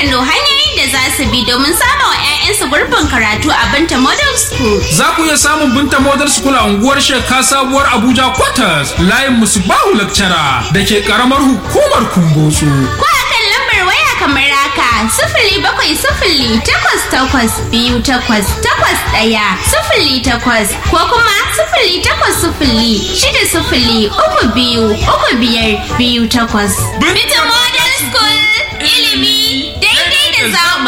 Kano hanyoyin da za su bi domin samun wa 'ya'yansu gurbin karatu a Binta Model School. Za ku iya samun Binta Model School a unguwar Sheka Sabuwar Abuja Quarters, layin Musbahu Lecturer da ke karamar hukumar Kumbotso. Ko a kan lambar waya kamar haka 0708288108 ko kuma 0806035238. Binta Model School, ilimi daidai da zamani.